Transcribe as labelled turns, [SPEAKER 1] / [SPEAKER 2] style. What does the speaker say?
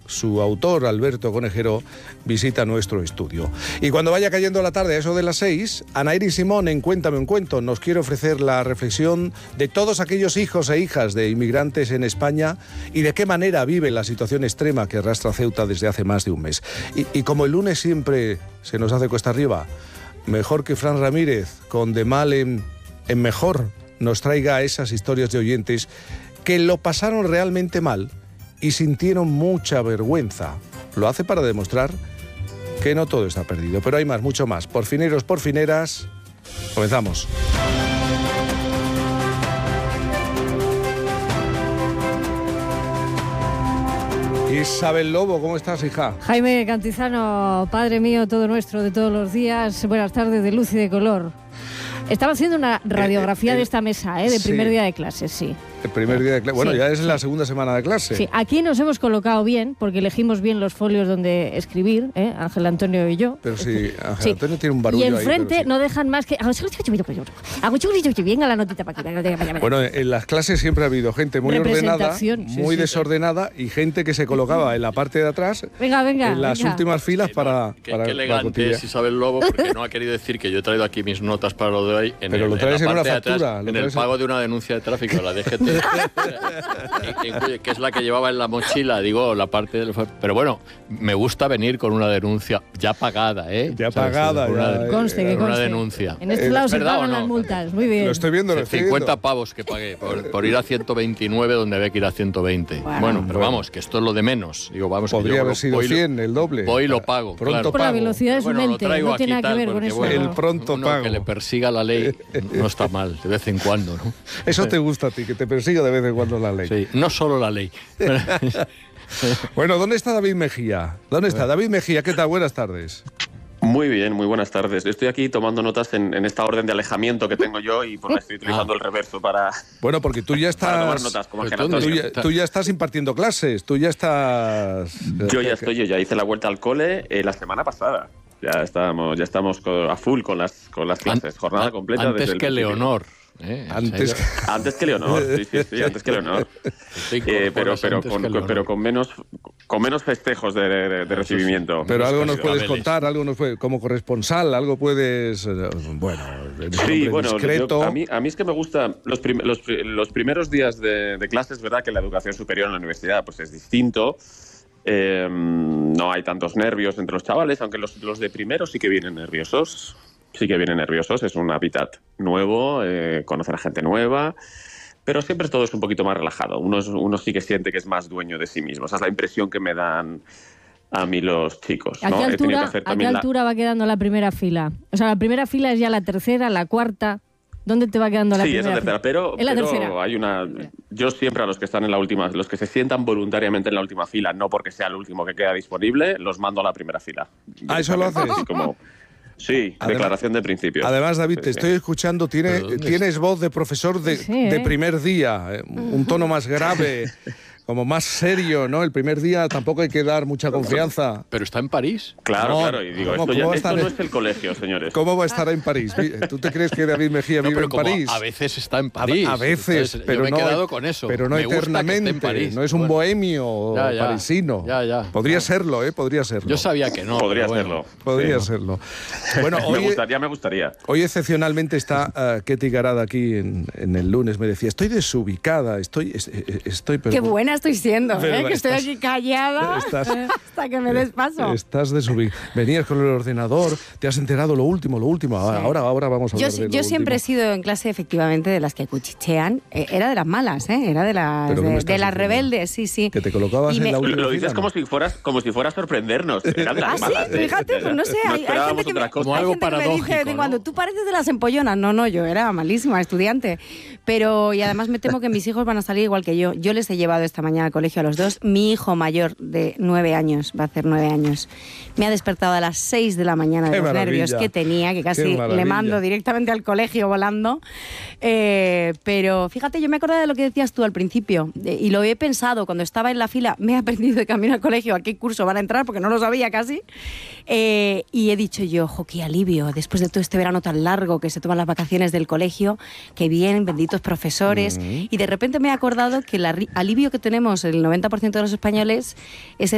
[SPEAKER 1] su autor, Alberto Conejero, visita nuestro estudio. Y cuando vaya cayendo la tarde, a eso de las 6, Anaíri Simón, en Cuéntame un cuento, nos quiere ofrecer la reflexión de todos aquellos hijos e hijas de inmigrantes en España y de qué manera vive la situación extrema que arrastra Ceuta desde hace más de un mes. Y como el lunes siempre se nos hace cuesta arriba, mejor que Fran Ramírez, con De Mal en Mejor, nos traiga esas historias de oyentes que lo pasaron realmente mal y sintieron mucha vergüenza. Lo hace para demostrar que no todo está perdido, pero hay más, mucho más. Porfineros, porfineras, comenzamos. Isabel Lobo, ¿cómo estás, hija?
[SPEAKER 2] Jaime Cantizano, padre mío, todo nuestro, de todos los días. Buenas tardes, de luz y de color. Estaba haciendo una radiografía de esta mesa, de primer día de clases, sí.
[SPEAKER 1] El primer día de clase. Bueno, sí, ya es la segunda semana de clase.
[SPEAKER 2] Sí, aquí nos hemos colocado bien, porque elegimos bien los folios donde escribir, Ángel Antonio y yo.
[SPEAKER 1] Pero sí, Ángel Antonio tiene un barullo
[SPEAKER 2] ahí.
[SPEAKER 1] Y
[SPEAKER 2] enfrente
[SPEAKER 1] sí,
[SPEAKER 2] no dejan más que... Venga la notita para aquí.
[SPEAKER 1] Bueno, en las clases siempre ha habido gente muy ordenada, muy desordenada y gente que se colocaba en la parte de atrás, en las últimas filas para...
[SPEAKER 3] Qué elegante es Isabel Lobo, porque no ha querido decir que yo he traído aquí mis notas para lo de hoy.
[SPEAKER 1] Pero lo traes en una factura.
[SPEAKER 3] En el pago de una denuncia de tráfico, la DGT. Que es la que llevaba en la mochila, digo, la parte del... Pero bueno, me gusta venir con una denuncia ya pagada,
[SPEAKER 1] Ya pagada.
[SPEAKER 2] Conste.
[SPEAKER 3] Una denuncia.
[SPEAKER 2] En este lado se pagan las multas, muy bien.
[SPEAKER 1] Lo estoy viendo,
[SPEAKER 3] 50 pavos que pagué por ir a 129 donde había que ir a 120. Bueno, pero vamos, que esto es lo de menos. Digo, vamos,
[SPEAKER 1] podría haber sido 100, el doble.
[SPEAKER 3] Voy y lo pago.
[SPEAKER 1] Pronto
[SPEAKER 2] por la velocidad de su mente, no tiene nada que ver con eso.
[SPEAKER 1] El pronto pago.
[SPEAKER 3] Que le persiga la ley no está mal, de vez en cuando, ¿no?
[SPEAKER 1] Eso te gusta a ti, que te persiga de vez en cuando la ley.
[SPEAKER 3] Sí, no solo la ley.
[SPEAKER 1] Bueno, ¿dónde está David Mejía? ¿Dónde está David Mejía? ¿Qué tal? Buenas tardes.
[SPEAKER 4] Muy bien, muy buenas tardes. Estoy aquí tomando notas en esta orden de alejamiento que tengo yo y por la estoy utilizando el reverso para...
[SPEAKER 1] Bueno, porque tú ya estás...
[SPEAKER 4] Para tomar notas, como
[SPEAKER 1] tú ya estás impartiendo clases, tú ya estás...
[SPEAKER 4] Yo ya hice la vuelta al cole la semana pasada. Ya estamos a full con las clases, jornada completa.
[SPEAKER 3] Antes
[SPEAKER 4] desde
[SPEAKER 3] que Leonor.
[SPEAKER 4] Antes que Leonor, sí, antes que Leonor. Pero con menos festejos de recibimiento.
[SPEAKER 1] Pero algo nos puedes contar, como corresponsal, algo puedes... discreto.
[SPEAKER 4] A mí es que me gusta los primeros días de clase. Es verdad que la educación superior en la universidad pues es distinto. No hay tantos nervios entre los chavales, aunque los de primero sí que vienen nerviosos. Es un hábitat nuevo, conocer a gente nueva, pero siempre todo es un poquito más relajado. Uno sí que siente que es más dueño de sí mismo. Esa es la impresión que me dan a mí los chicos.
[SPEAKER 2] ¿A qué altura va quedando la primera fila? O sea, la primera fila es ya la tercera, la cuarta... ¿Dónde te va quedando la primera?
[SPEAKER 4] Sí, es la tercera, pero
[SPEAKER 2] tercera.
[SPEAKER 4] Hay una... Yo siempre a los que están en la última, los que se sientan voluntariamente en la última fila, no porque sea el último que queda disponible, los mando a la primera fila.
[SPEAKER 1] ¿Eso lo haces?
[SPEAKER 4] Sí, declaración de principio.
[SPEAKER 1] Además, David, te estoy escuchando, tienes voz de profesor de primer día, un tono más grave, como más serio, ¿no? El primer día tampoco hay que dar mucha confianza.
[SPEAKER 3] ¿Pero está en París?
[SPEAKER 4] Claro, y digo, esto no es el colegio, señores.
[SPEAKER 1] ¿Cómo va a estar en París? ¿Tú te crees que David Mejía vive en París?
[SPEAKER 3] A veces está en París.
[SPEAKER 1] A veces,
[SPEAKER 3] entonces,
[SPEAKER 1] pero
[SPEAKER 3] yo me he quedado con eso.
[SPEAKER 1] Pero no eternamente, no es un bohemio parisino. Podría serlo, Podría serlo.
[SPEAKER 3] Yo sabía que no.
[SPEAKER 4] Podría serlo.
[SPEAKER 1] Podría serlo. Bueno,
[SPEAKER 4] me gustaría.
[SPEAKER 1] Hoy excepcionalmente está Ketty Garada aquí en el lunes. Me decía, estoy desubicada, estoy pero...
[SPEAKER 5] Qué buena estoy siendo, que estoy aquí callada hasta que me des paso.
[SPEAKER 1] Estás desubicada. Venías con el ordenador, te has enterado lo último.
[SPEAKER 5] Sí.
[SPEAKER 1] Ahora vamos a hablar de lo
[SPEAKER 5] Yo siempre he
[SPEAKER 1] último.
[SPEAKER 5] sido en clase, efectivamente, de las que cuchichean. Era de las malas, era de las rebeldes, sí.
[SPEAKER 1] Que te colocabas en la última
[SPEAKER 4] Lo dices
[SPEAKER 1] fila,
[SPEAKER 4] como si fuera a sorprendernos. Era de las malas,
[SPEAKER 5] sí, fíjate, pues no sé, hay gente que me dice, cuando tú pareces de las empollonas. No, yo era malísima estudiante. Y además me temo que mis hijos van a salir igual que yo. Yo les he llevado esta mañana al colegio a los dos. Mi hijo mayor de 9 años, va a hacer 9 años, me ha despertado a las 6 de la mañana de los nervios que tenía, que casi le mando directamente al colegio volando. Pero fíjate, yo me acordaba de lo que decías tú al principio, y lo he pensado cuando estaba en la fila. Me he aprendido de camino al colegio a qué curso van a entrar, porque no lo sabía casi. Y he dicho yo, qué alivio, después de todo este verano tan largo que se toman las vacaciones del colegio, que vienen benditos profesores. Y de repente me he acordado que el alivio que tenemos el 90% de los españoles es